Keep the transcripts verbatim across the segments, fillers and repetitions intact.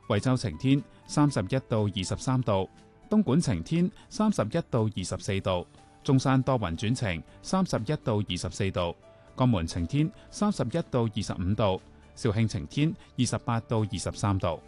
惠州晴天，三十一到二十三度；東莞晴天，三十一到二十四度；中山多雲轉晴，三十一到二十四度；江門晴天，三十一到二十五度；肇慶晴天，二十八到二十三度。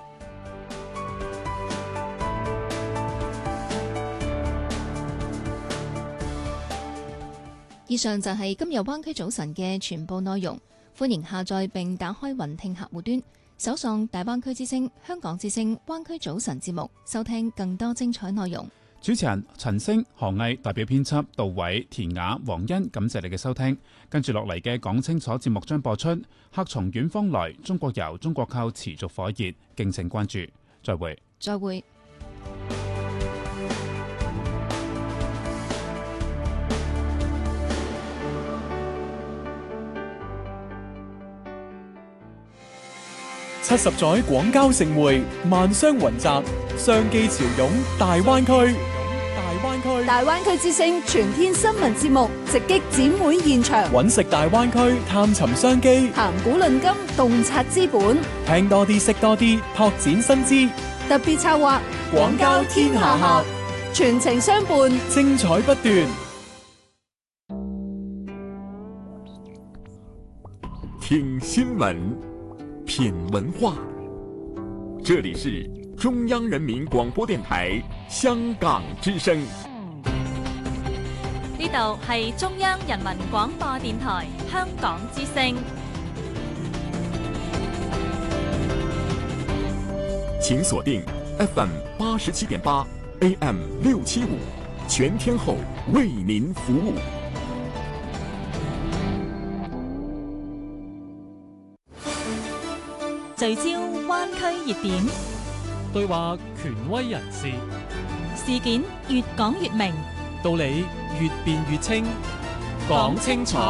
以上就係今日灣區早晨嘅全部內容，歡迎下載並打開雲聽客戶端，搜索大灣區之聲、香港之聲、灣區早晨節目，收聽更多精彩內容。 主持人陳星、何毅，代表編輯杜偉、田雅、黃欣，感謝你嘅收聽。跟住落嚟嘅講清楚節目將播出，客從遠方來，中國遊、中國購持續火熱，敬請關注。再會。 再會。 七十載廣交盛會，萬商雲集，商機潮湧大灣區。大灣區， 大灣區之聲全天新聞節目直擊展會現場， 揾食大灣區，探尋商機， 談古論今，洞察資本， 聽多啲，識多啲，拓展新知。 特別策劃廣交天下客， 全程相伴， 精彩不斷。 聽新聞，品文化，這裡是中央人民廣播電台香港之聲。 呢度係中央人民廣播電台香港之聲。 請鎖定 F M 八十七點八 A M 六七五，全天候為您服務。 聚焦灣區熱點， 對話權威人士， 事件越講越明， 道理越辯越清，講清楚，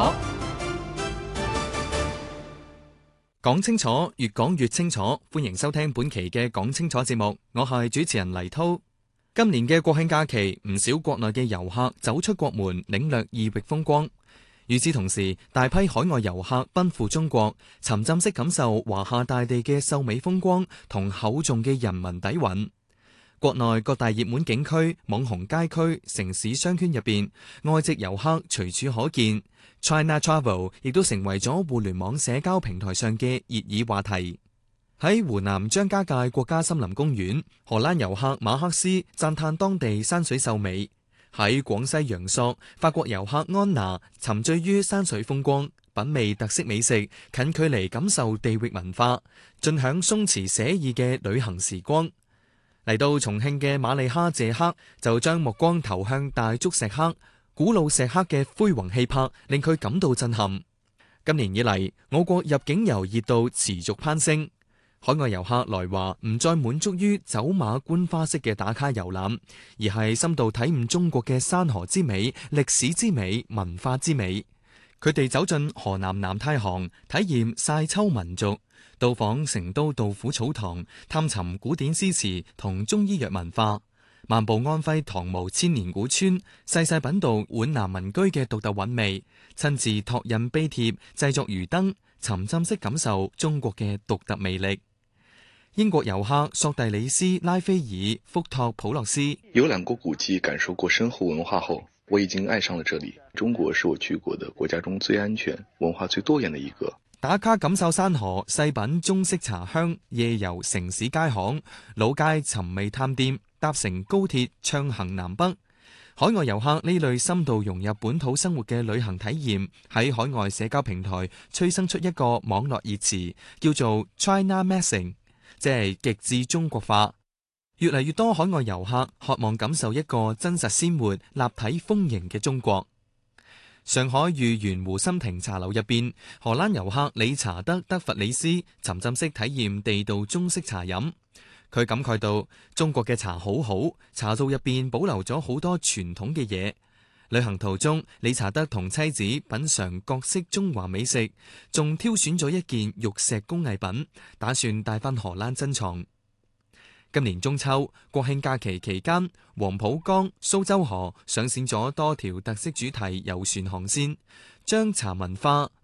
講清楚，越講越清楚。歡迎收聽本期嘅講清楚節目，我係主持人黎濤。今年嘅國慶假期，唔少國內嘅遊客走出國門，領略異域風光。與此同時，大批海外遊客奔赴中國，沉浸式感受華夏大地嘅秀美風光同厚重嘅人文底蘊。國內各大熱門景區、網紅街區、城市商圈入邊，外籍遊客隨處可見。China Travel 亦都成為咗互聯網社交平台上嘅熱議話題。喺湖南張家界國家森林公園，荷蘭遊客馬克思讚嘆當地山水秀美。喺廣西陽朔，法國遊客安娜沉醉於山水風光，品味特色美食，近距離感受地域文化，盡享鬆弛寫意嘅旅行時光。嚟到重慶嘅馬利哈謝克就將目光投向大足石刻，古老石刻嘅恢宏氣魄令佢感到震撼。今年以嚟，我國入境遊熱度持續攀升。海外遊客來華唔再滿足於走馬觀花式嘅打卡遊覽，而係深度體悟中國嘅山河之美、歷史之美、文化之美。佢哋走進河南南太行，體驗晒秋民族；到訪成都杜甫草堂，探尋古典詩詞同中醫藥文化；漫步安徽唐墓千年古村，細細品讀皖南民居嘅獨特韻味；親自拓印碑帖，製作魚燈，沉浸式感受中國嘅獨特魅力。英國遊客索蒂里斯拉菲爾福托普洛斯遊覽過古蹟，感受過深厚文化後，我已經愛上了這裡。中國是我去過的國家中最安全、文化最多元的一個。 打卡感受山河，細品中式茶香，夜遊城市街巷，老街尋味探店，搭乘高鐵暢行南北。海外遊客呢類深度融入本土生活嘅旅行體驗，喺海外社交平台催生出一個網絡熱詞，叫做 China Messing，即係極致中國化。越嚟越多海外遊客渴望感受一個真實鮮活、立體豐盈嘅中國。上海豫園湖心亭茶樓入邊，荷蘭遊客理查德·德弗里斯沉浸式體驗地道中式茶飲。佢感慨到中國嘅茶好好，茶道入邊保留咗好多傳統嘅嘢。旅行途中，理查德同妻子品嘗各式中華美食，仲挑選咗一件玉石工藝品，打算帶返荷蘭珍藏。今年中秋國慶假期期間，黃浦江、蘇州河上線咗多條特色主題遊船航線，將茶文化、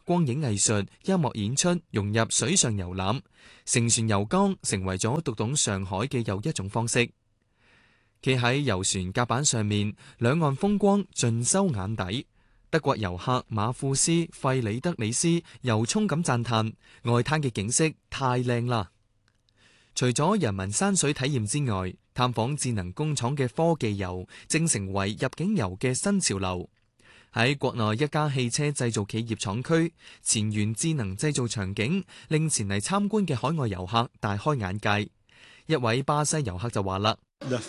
光影藝術、音樂演出融入水上遊覽，乘船遊江成為咗讀懂上海嘅又一種方式。企喺遊船甲板上面，兩岸風光盡收眼底。德國遊客馬庫斯·費里德里斯由衷咁讚嘆外灘嘅景色太靚啦。除咗人文山水體驗之外，探訪智能工廠嘅科技遊正成為入境遊嘅新潮流。喺國內一家汽車製造企業廠區，前沿智能製造場景令前嚟參觀嘅海外遊客大開眼界。一位巴西遊客就話啦：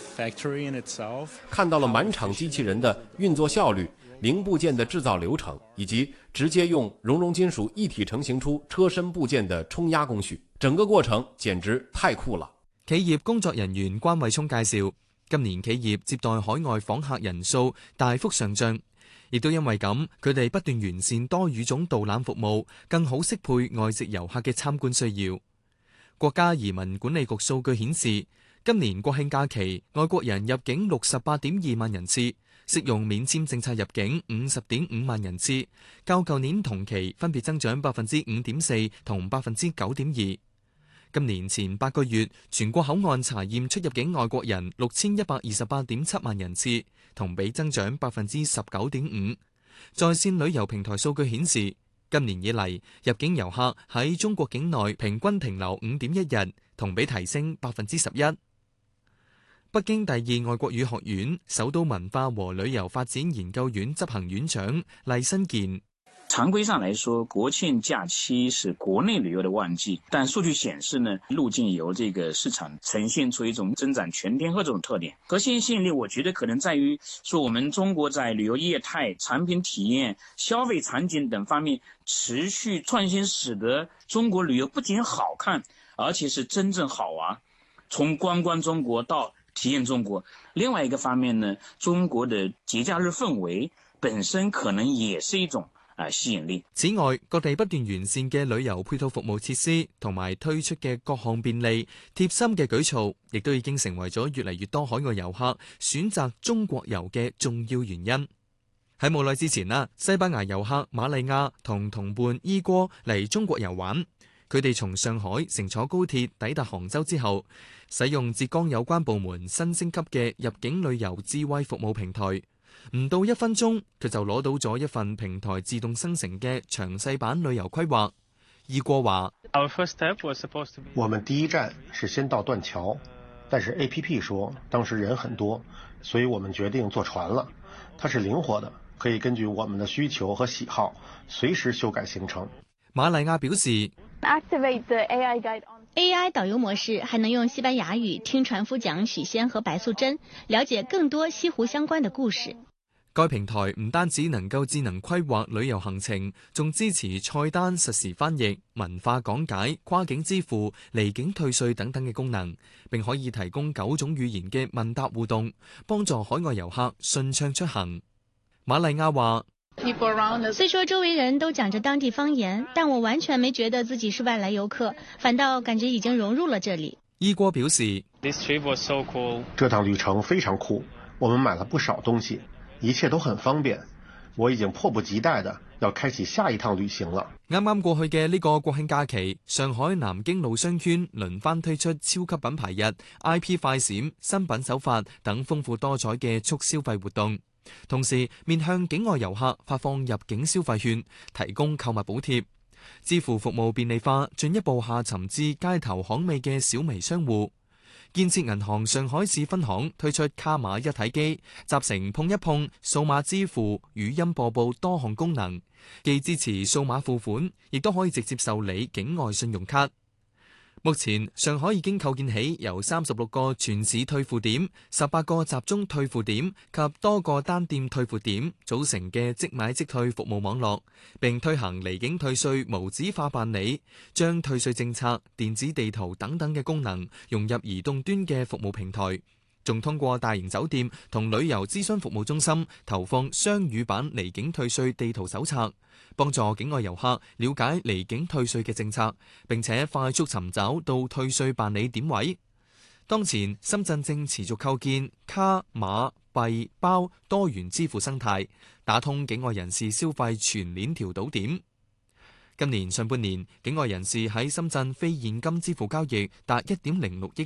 看到了滿場機器人的運作效率、零部件的製造流程，以及直接用熔融金屬一體成型出車身部件的沖壓工序，整個過程簡直太酷了。 企業工作人員關慧聰介紹，今年企業接待海外訪客人數大幅上漲，亦都因為咁，佢哋不斷完善多語種導覽服務，更好適配外籍遊客嘅參觀需要。國家移民管理局數據顯示，今年國慶假期，外國人入境六十八點二萬人次，適用免簽政策入境五十點五萬人次，較舊年同期分別增長百分之五點四同百分之九點二。今年前八個月，全國口岸查驗出入境外國人六千一百二十八點七萬人次，同比增長百分之十九點五。在線旅遊平台數據顯示，今年以嚟入境遊客喺中國境內平均停留五點一日，同比提升百分之十一。北京第二外國語學院首都文化和旅遊發展研究院執行院長厲新健： 常規上來說，國慶假期是國內旅遊的旺季，但數據顯示呢，入境遊這個市場呈現出一種增長全天候這種特點。核心吸引力，我覺得可能在於說，我們中國在旅遊業態、產品體驗、消費場景等方面持續創新，使得中國旅遊不僅好看，而且是真正好玩。從觀光中國到體驗中國。另外一個方面呢，中國的節假日氛圍本身可能也是一種啊吸引力。 此外，各地不斷完善嘅旅遊配套服務設施同埋推出嘅各項便利貼心嘅舉措，亦都已經成為咗越嚟越多海外遊客選擇中國遊嘅重要原因。喺冇耐之前啦，西班牙遊客瑪麗亞同同伴伊哥嚟中國遊玩。佢哋從上海乘坐高鐵抵達杭州之後，使用浙江有關部門新升級嘅入境旅遊智慧服務平台，唔到一分鐘，佢就攞到咗一份平台自動生成嘅詳細版旅遊規劃。伊哥話： 我們第一站是先到斷橋，但是 A P P 說當時人很多，所以我們決定坐船了。它是靈活的，可以根據我們的需求和喜好隨時修改行程。 瑪麗亞表示 Activate the A I guide on A I 導遊模式，還能用西班牙語聽船夫講許仙和白素貞，了解更多西湖相關的故事。 該平台唔單止能夠智能規劃旅遊行程，仲支持菜單實時翻譯、文化講解、跨境支付、離境退稅等等嘅功能，並可以提供九種語言嘅問答互動，幫助海外遊客順暢出行。瑪麗亞話： 雖說周圍人都講着當地方言，但我完全沒覺得自己是外來遊客，反倒感覺已經融入了這裡。 伊哥表示： 這趟旅程非常酷，我們買了不少東西，一切都很方便，我已經迫不及待的要開啟下一趟旅行了。 啱啱過去嘅呢個國慶假期，上海南京路商圈輪番推出超級品牌日、I P 快閃、新品首發等豐富多彩嘅促消費活動。同時面向境外遊客發放入境消費券，提供購物補貼，支付服務便利化，進一步下沉至街頭巷尾嘅小微商戶。建設銀行上海市分行推出卡碼一體機，集成碰一碰、數碼支付、語音播報多項功能，既支持數碼付款，亦都可以直接受理境外信用卡。目前上海已經構建起由三十六個全市退付點、十八個集中退付點及多個單店退付點組成嘅即買即退服務網絡，並推行離境退稅無紙化辦理，將退稅政策、電子地圖等等嘅功能融入移動端嘅服務平台，仲通過大型酒店同旅遊諮詢服務中心投放雙語版離境退稅地圖手冊，幫助境外遊客了解離境退稅嘅政策，並且快速尋找到退稅辦理點位。當前深圳正持續構建卡碼幣包多元支付生態，打通境外人士消費全鏈條堵點。 今年上半年，境外人士喺深圳非現金支付交易達一點零六億